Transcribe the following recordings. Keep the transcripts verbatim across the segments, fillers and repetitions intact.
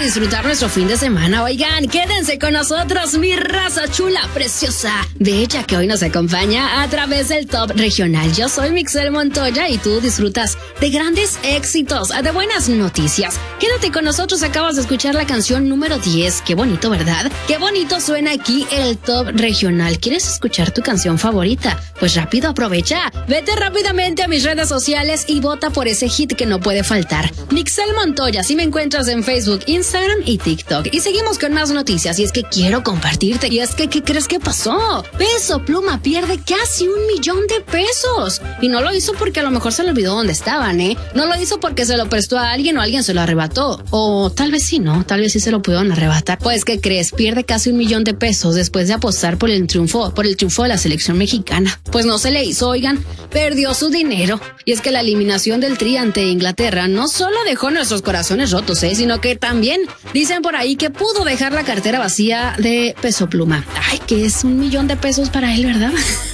disfrutar nuestro fin de semana. Oigan, quédense con nosotros, mi raza chula, preciosa, bella, que hoy nos acompaña a través del Top Regional. Yo soy Mixel Montoya y tú disfrutas de grandes éxitos, de buenas noticias. Quédate con nosotros, acabas de escuchar la canción número diez. Qué bonito, ¿verdad? Qué bonito suena aquí el Top Regional. ¿Quieres escuchar tu canción favorita? Pues rápido, aprovecha. Vete rápidamente a mis redes sociales y vota por ese hit que no puede faltar. Mixel Montoya, si me encuentras en Facebook, Instagram y TikTok. Y seguimos con más noticias y es que quiero compartirte. Y es que, ¿qué crees que pasó? Peso Pluma pierde casi un millón de pesos. Y no lo hizo porque a lo mejor se le olvidó dónde estaban, ¿eh? No lo hizo porque se lo prestó a alguien o alguien se lo arrebató. O tal vez sí, ¿no? Tal vez sí se lo pudieron arrebatar. Pues, ¿qué crees? Pierde casi un millón de pesos después de apostar por el triunfo, por el triunfo de la selección mexicana. Pues no se le hizo, oigan. Perdió su dinero. Y es que la eliminación del Tri ante Inglaterra no solo dejó nuestros corazones rotos, ¿eh? Sino que también dicen por ahí que pudo dejar la cartera vacía de Peso Pluma. Ay, que es un millón de pesos para él, ¿verdad?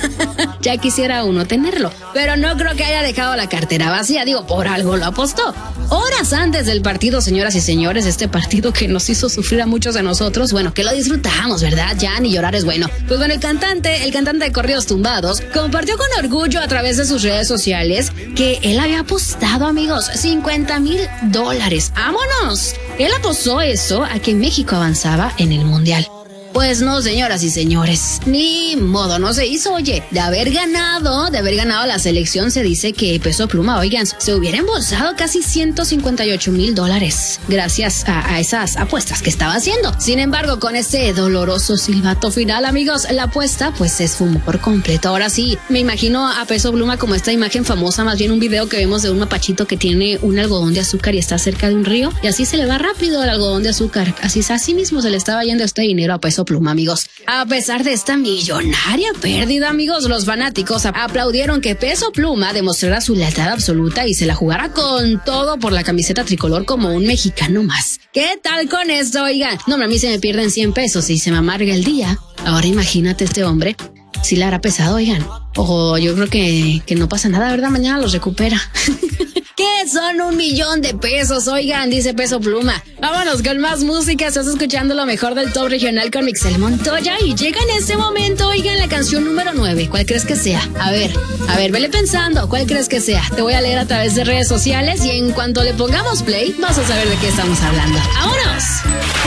Ya quisiera uno tenerlo. Pero no creo que haya dejado la cartera vacía. Digo, por algo lo apostó. Horas antes del partido, señoras y señores, este partido que nos hizo sufrir a muchos de nosotros, bueno, que lo disfrutamos, ¿verdad? Ya ni llorar es bueno. Pues bueno, el cantante, el cantante de Corridos Tumbados, compartió con orgullo a través de sus redes sociales que él había apostado, amigos, cincuenta mil dólares. ¡Vámonos! Él apostó eso a que México avanzaba en el Mundial. Pues no, señoras y señores, ni modo, no se hizo, oye, de haber ganado, de haber ganado la selección, se dice que Peso Pluma, oigan, se hubiera embolsado casi ciento cincuenta y ocho mil dólares, gracias a, a esas apuestas que estaba haciendo. Sin embargo, con ese doloroso silbato final, amigos, la apuesta pues se esfumó por completo. Ahora sí, me imagino a Peso Pluma como esta imagen famosa, más bien un video que vemos de un mapachito que tiene un algodón de azúcar y está cerca de un río, y así se le va rápido el algodón de azúcar, así, así mismo se le estaba yendo este dinero a Peso Pluma, amigos. A pesar de esta millonaria pérdida, amigos, los fanáticos aplaudieron que Peso Pluma demostrara su lealtad absoluta y se la jugara con todo por la camiseta tricolor como un mexicano más. ¿Qué tal con esto, oigan? No, a mí se me pierden cien pesos y se me amarga el día. Ahora imagínate este hombre, si la hará pesado, oigan. Ojo, yo creo que, que no pasa nada, ¿verdad? Mañana los recupera. ¿Qué son un millón de pesos? Oigan, dice Peso Pluma. Vámonos con más música. Estás escuchando lo mejor del Top Regional con Mixel Montoya y llega en este momento, oigan, la canción número nueve. ¿Cuál crees que sea? A ver, a ver, vele pensando. ¿Cuál crees que sea? Te voy a leer a través de redes sociales y en cuanto le pongamos play, vas a saber de qué estamos hablando. ¡Vámonos!